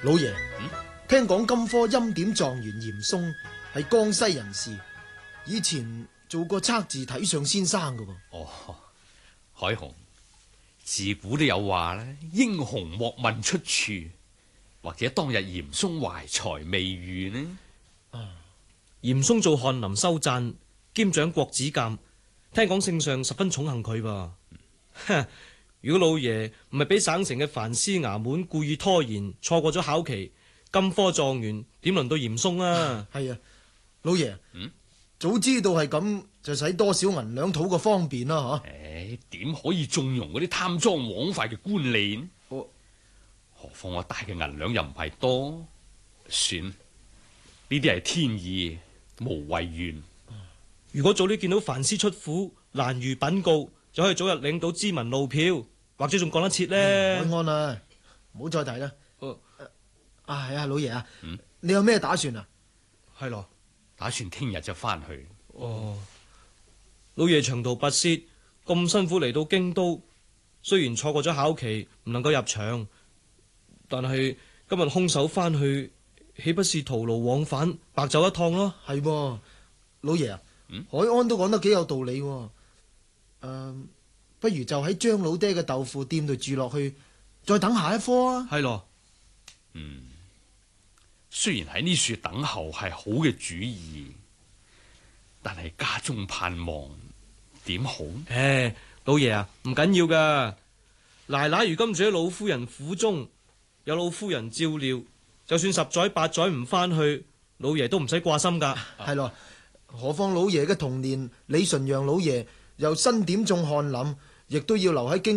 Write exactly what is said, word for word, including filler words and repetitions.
老爺， 嗯， 聽講金科欽點狀元嚴嵩係江西人士，以前做過測字體相先生噶噃。 哦，海雄，自古都有話啦，英雄莫問出處，或者當日嚴嵩懷才未遇呢？ 啊，嚴嵩做翰林修撰兼掌國子監，聽講聖上十分寵幸佢噃。哼，如果老爺唔係俾省城嘅藩司衙門故意拖延，錯過咗考期，金科狀元點輪到嚴嵩啊？ 係啊，老爺， 嗯， 早知道係咁，就使多少銀兩討個方便啦，吓。 誒，點可以縱容嗰啲貪贓枉法嘅官吏呢？ 我何況我帶嘅銀兩又唔係多，算呢啲係天意，無謂怨。 如果早啲見到藩司出府，難如稟告，就可以早日領到知民路票，或者仲講得切呢？ 安安啊，唔好再提啦。 哦， 啊，係啊，老爺啊， 嗯， 你有咩打算啊？ 係咯。 打算聽日就翻去。 哦，老爺長途跋涉咁辛苦嚟到京都，雖然錯過咗考期，唔能夠入場，但係今日空手翻去，豈不是徒勞往返，白走一趟咯？ 係噃，老爺啊， 嗯， 海安都講得幾有道理喎。誒，不如就喺張老爹嘅豆腐店度住落去，再等下一科啊。 係咯。 嗯，雖然喺呢處等候係好嘅主意，但係家中盼望點好？ 誒，老爺啊，唔緊要噶。奶奶如今住喺老夫人府中，有老夫人照料，就算十載八載唔翻去，老爺都唔使掛心噶。 係咯，何況老爺嘅童年，李純陽老爺又新點中翰林，亦都要留喺京